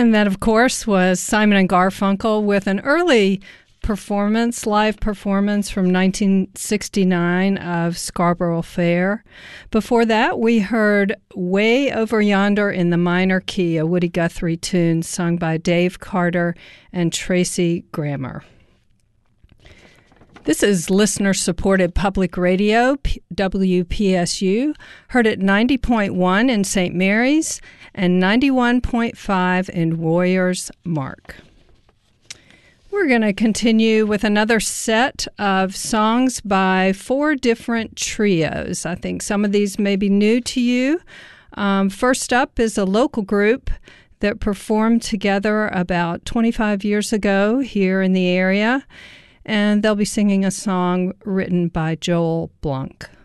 And that, of course, was Simon and Garfunkel with an early live performance from 1969 of Scarborough Fair. Before that, we heard Way Over Yonder in the Minor Key, a Woody Guthrie tune sung by Dave Carter and Tracy Grammer. This is listener-supported public radio, WPSU, heard at 90.1 in St. Mary's and 91.5 in Warriors Mark. We're going to continue with another set of songs by 4 different trios. I think some of these may be new to you. First up is a local group that performed together about 25 years ago here in the area, and they'll be singing a song written by Joel Blunk.